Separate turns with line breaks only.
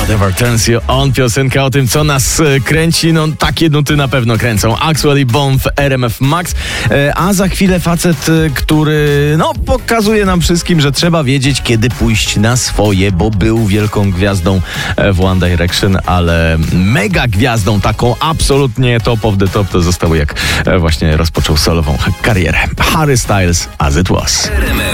Whatever Turns You On, piosenka o tym, co nas kręci. No, takie nuty na pewno kręcą. Axwell i Bomb w RMF Max. A za chwilę facet, który pokazuje nam wszystkim, że trzeba wiedzieć, kiedy pójść na swoje, bo był wielką gwiazdą w One Direction, ale mega gwiazdą, taką absolutnie top of the top, to został jak właśnie rozpoczął solową karierę. Harry Styles, As It Was.
RMF